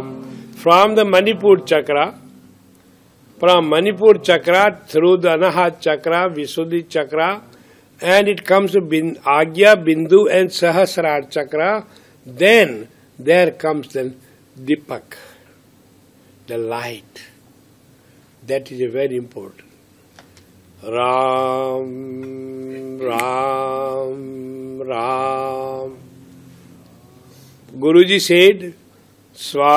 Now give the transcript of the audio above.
From the Manipur chakra, through the Anahat chakra, Visuddhi chakra, and it comes to Agya, Bindu and Sahasrara chakra, then there comes then Dipak, the light. That is very important. Ram, Ram, Ram. Guruji said,